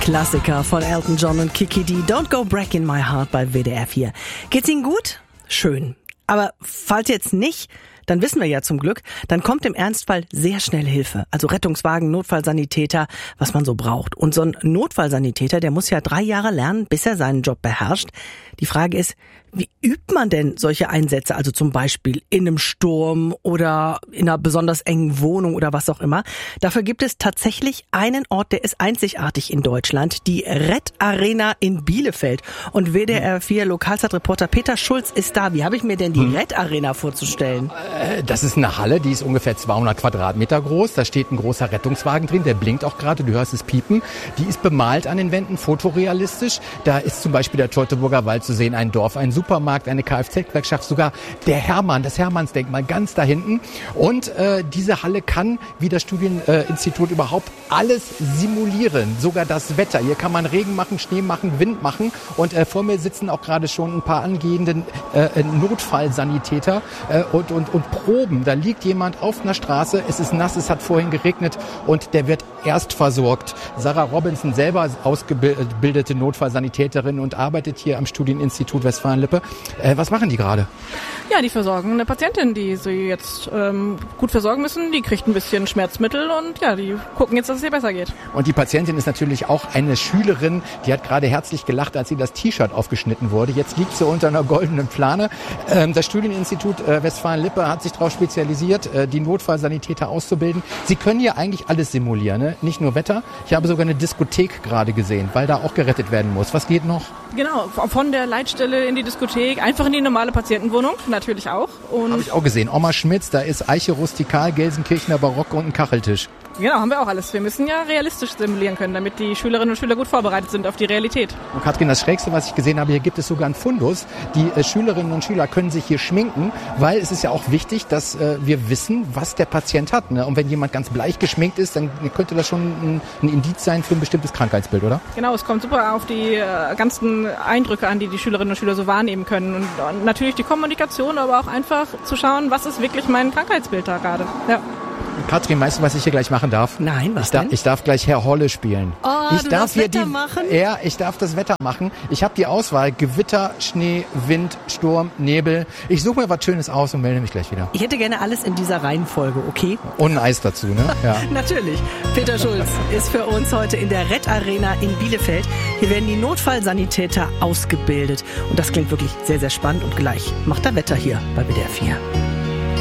Klassiker von Elton John und Kiki D. Don't Go Breaking My Heart bei WDR 4. Geht's Ihnen gut? Schön. Aber falls jetzt nicht, dann wissen wir ja zum Glück, dann kommt im Ernstfall sehr schnell Hilfe. Also Rettungswagen, Notfallsanitäter, was man so braucht. Und so ein Notfallsanitäter, der muss ja 3 Jahre lernen, bis er seinen Job beherrscht. Die Frage ist, wie übt man denn solche Einsätze? Also zum Beispiel in einem Sturm oder in einer besonders engen Wohnung oder was auch immer. Dafür gibt es tatsächlich einen Ort, der ist einzigartig in Deutschland. Die Red Arena in Bielefeld. Und WDR 4 Lokalzeitreporter Peter Schulz ist da. Wie habe ich mir denn die Red Arena vorzustellen? Das ist eine Halle, die ist ungefähr 200 Quadratmeter groß. Da steht ein großer Rettungswagen drin, der blinkt auch gerade, du hörst es piepen. Die ist bemalt an den Wänden, fotorealistisch. Da ist zum Beispiel der Teutoburger Wald zu sehen, ein Dorf, ein Supermarkt, eine Kfz-Werkstatt, sogar der Hermann, das Hermannsdenkmal ganz da hinten. Und diese Halle kann, wie das Studieninstitut überhaupt, alles simulieren. Sogar das Wetter. Hier kann man Regen machen, Schnee machen, Wind machen. Und vor mir sitzen auch gerade schon ein paar angehende Notfallsanitäter und proben. Da liegt jemand auf einer Straße, es ist nass, es hat vorhin geregnet und der wird erst versorgt. Sarah Robinson, selber ausgebildete Notfallsanitäterin und arbeitet hier am Studieninstitut Westfalen-Lippe. Was machen die gerade? Ja, die versorgen eine Patientin, die sie jetzt gut versorgen müssen. Die kriegt ein bisschen Schmerzmittel und ja, die gucken jetzt, dass es ihr besser geht. Und die Patientin ist natürlich auch eine Schülerin, die hat gerade herzlich gelacht, als sie das T-Shirt aufgeschnitten wurde. Jetzt liegt sie unter einer goldenen Plane. Das Studieninstitut Westfalen-Lippe hat sich darauf spezialisiert, die Notfallsanitäter auszubilden. Sie können hier eigentlich alles simulieren, ne? Nicht nur Wetter. Ich habe sogar eine Diskothek gerade gesehen, weil da auch gerettet werden muss. Was geht noch? Genau, von der Leitstelle in die Diskothek, einfach in die normale Patientenwohnung, natürlich auch. Habe ich auch gesehen. Oma Schmitz, da ist Eiche Rustikal, Gelsenkirchener Barock und ein Kacheltisch. Genau, haben wir auch alles. Wir müssen ja realistisch simulieren können, damit die Schülerinnen und Schüler gut vorbereitet sind auf die Realität. Und Katrin, das Schrägste, was ich gesehen habe, hier gibt es sogar einen Fundus. Die Schülerinnen und Schüler können sich hier schminken, weil es ist ja auch wichtig, dass wir wissen, was der Patient hat. Ne? Und wenn jemand ganz bleich geschminkt ist, dann könnte das schon ein Indiz sein für ein bestimmtes Krankheitsbild, oder? Genau, es kommt super auf die ganzen Eindrücke an, die Schülerinnen und Schüler so wahrnehmen können. Und natürlich die Kommunikation, aber auch einfach zu schauen, was ist wirklich mein Krankheitsbild da gerade. Ja. Katrin, weißt du, was ich hier gleich machen darf? Nein, was denn? Ich darf gleich Herr Holle spielen. Oh, ich du darf darfst hier Wetter machen? Ja, ich darf das Wetter machen. Ich habe die Auswahl: Gewitter, Schnee, Wind, Sturm, Nebel. Ich suche mir was Schönes aus und melde mich gleich wieder. Ich hätte gerne alles in dieser Reihenfolge, okay? Und ein Eis dazu, ne? Ja. Natürlich. Peter Schulz ist für uns heute in der Red Arena in Bielefeld. Hier werden die Notfallsanitäter ausgebildet. Und das klingt wirklich sehr, sehr spannend. Und gleich macht er Wetter hier bei WDR 4.